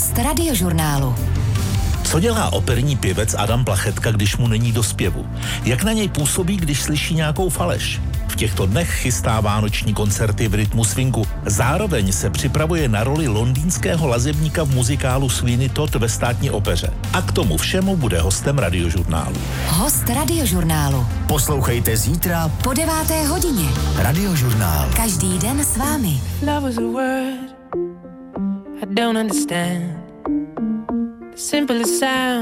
Host Radiožurnálu. Co dělá operní pěvec Adam Plachetka, když mu není do zpěvu? Jak na něj působí, když slyší nějakou faleš? V těchto dnech chystá vánoční koncerty v rytmu swingu. Zároveň se připravuje na roli londýnského lazebníka v muzikálu Sweeney Todd ve Státní opeře. A k tomu všemu bude hostem Radiožurnálu. Host Radiožurnálu. Poslouchejte zítra Po 9. hodině. Radiožurnál. Každý den s vámi. Love is a word I don't understand. The simplest sound